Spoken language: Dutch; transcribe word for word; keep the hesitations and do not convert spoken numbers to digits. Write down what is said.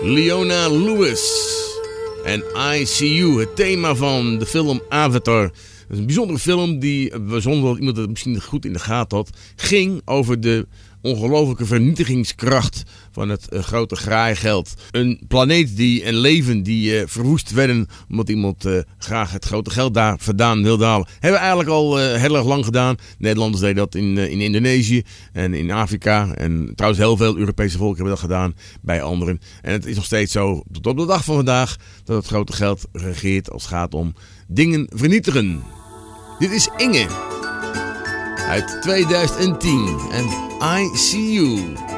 Leona Lewis en I See You, het thema van de film Avatar. Dat is een bijzondere film die, zonder dat iemand het misschien goed in de gaten had, ging over de ongelofelijke vernietigingskracht van het uh, grote graaigeld. Een planeet die, en leven die uh, verwoest werden omdat iemand uh, graag het grote geld daar vandaan wilde halen. Hebben we eigenlijk al uh, heel erg lang gedaan. Nederlanders deden dat in, uh, in Indonesië en in Afrika. En trouwens heel veel Europese volken hebben dat gedaan bij anderen. En het is nog steeds zo tot op de dag van vandaag dat het grote geld regeert als het gaat om dingen vernietigen. Dit is Inge uit tweeduizend tien en I See You.